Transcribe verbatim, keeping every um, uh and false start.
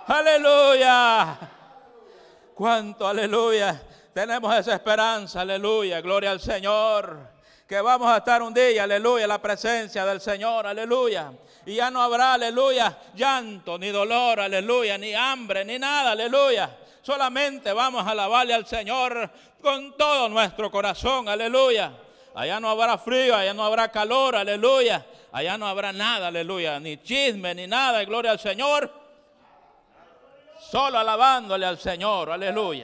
Aleluya. Cuánto, aleluya. Tenemos esa esperanza, aleluya. Gloria al Señor. Que vamos a estar un día, aleluya, en la presencia del Señor, aleluya. Y ya no habrá, aleluya, llanto, ni dolor, aleluya, ni hambre, ni nada, aleluya. Solamente vamos a alabarle al Señor con todo nuestro corazón, aleluya. Allá no habrá frío, allá no habrá calor, aleluya. Allá no habrá nada, aleluya, ni chisme, ni nada, gloria al Señor. Solo alabándole al Señor, aleluya.